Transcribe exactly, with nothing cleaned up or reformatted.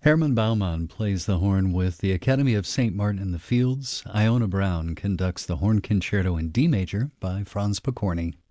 Herman Baumann plays the horn with the Academy of Saint Martin in the Fields. Iona Brown conducts the horn concerto in D major by Franz Pokorny.